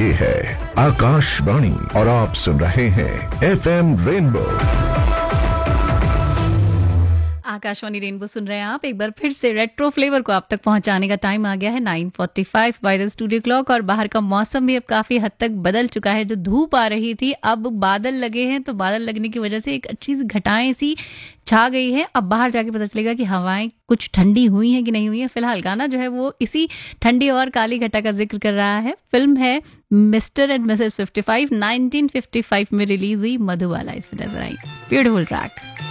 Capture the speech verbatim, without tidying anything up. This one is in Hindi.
ये है आकाशवाणी और आप सुन रहे हैं F M rainbow. Akashvani rainbow सुन रहे हैं आप। एक बार फिर से रेट्रो फ्लेवर को आप तक पहुंचाने का टाइम आ गया है nine forty five by the studio clock. और बाहर का मौसम भी अब काफी हद तक बदल चुका है। जो धूप आ रही थी अब बादल लगे हैं, तो बादल लगने की वजह से एक अच्छी सी घटाएं सी छा गई है। अब बाहर जाके पता चलेगा कि हवाएं कुछ ठंडी हुई हैं कि नहीं हुई है। फिलहाल गाना जो है वो इसी ठंडी और काली घटा का जिक्र कर रहा है। फिल्म है mister and Mrs fifty five, nineteen fifty five में रिलीज हुई। मधुबाला इस पर नजर आई। Beautiful track.